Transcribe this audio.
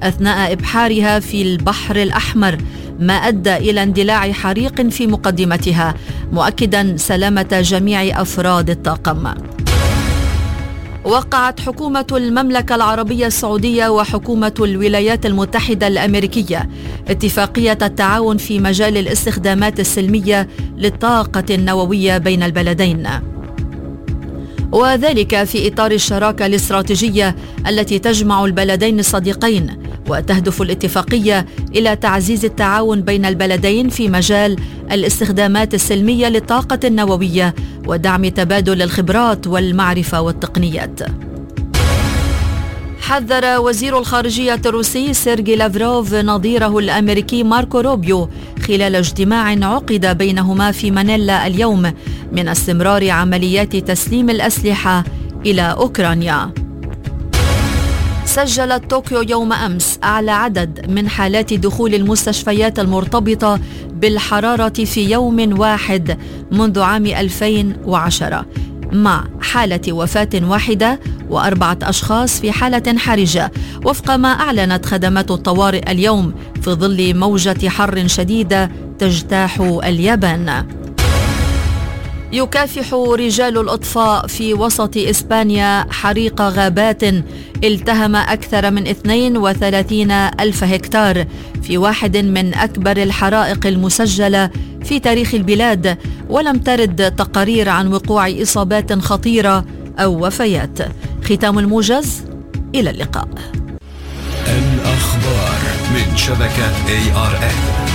أثناء إبحارها في البحر الأحمر، ما أدى إلى اندلاع حريق في مقدمتها، مؤكدا سلامة جميع أفراد الطاقم. وقعت حكومة المملكة العربية السعودية وحكومة الولايات المتحدة الأمريكية اتفاقية التعاون في مجال الاستخدامات السلمية للطاقة النووية بين البلدين، وذلك في إطار الشراكة الاستراتيجية التي تجمع البلدين الصديقين. وتهدف الاتفاقية إلى تعزيز التعاون بين البلدين في مجال الاستخدامات السلمية للطاقة النووية ودعم تبادل الخبرات والمعرفة والتقنيات. حذر وزير الخارجية الروسي سيرجي لافروف نظيره الأمريكي ماركو روبيو خلال اجتماع عقد بينهما في مانيلا اليوم من استمرار عمليات تسليم الأسلحة إلى أوكرانيا. سجلت طوكيو يوم أمس أعلى عدد من حالات دخول المستشفيات المرتبطة بالحرارة في يوم واحد منذ عام 2010، مع حالة وفاة واحدة و4 أشخاص في حالة حرجة، وفق ما أعلنت خدمات الطوارئ اليوم في ظل موجة حر شديدة تجتاح اليابان. يكافح رجال الإطفاء في وسط إسبانيا حريق غابات التهم أكثر من 32 ألف هكتار في واحد من أكبر الحرائق المسجلة في تاريخ البلاد، ولم ترد تقارير عن وقوع إصابات خطيرة أو وفيات. ختام الموجز، إلى اللقاء. الأخبار من شبكة ARN.